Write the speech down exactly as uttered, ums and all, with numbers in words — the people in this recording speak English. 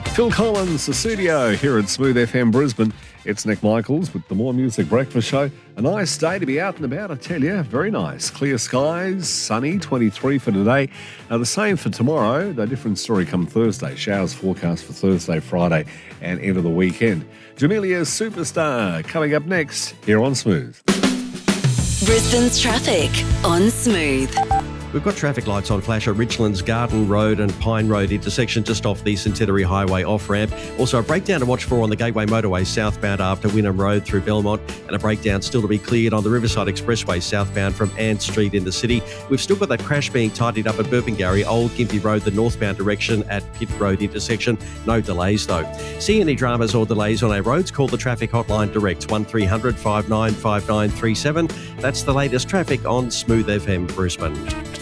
Phil Collins, the studio here at Smooth F M Brisbane. It's Nick Michaels with the More Music Breakfast Show. A nice day to be out and about, I tell you. Very nice. Clear skies, sunny, twenty-three for today. Now, the same for tomorrow. A different story come Thursday. Showers forecast for Thursday, Friday, and into the weekend. Jamelia's Superstar coming up next here on Smooth. Brisbane's traffic on Smooth. We've got traffic lights on flash at Richlands Garden Road and Pine Road intersection just off the Centenary Highway off-ramp. Also a breakdown to watch for on the Gateway Motorway southbound after Wynnum Road through Belmont, and a breakdown still to be cleared on the Riverside Expressway southbound from Ann Street in the city. We've still got that crash being tidied up at Burpengary, Old Gympie Road, the northbound direction at Pitt Road intersection. No delays though. See any dramas or delays on our roads? Call the traffic hotline direct, one three hundred five nine five nine three seven. That's the latest traffic on Smooth F M Brisbane.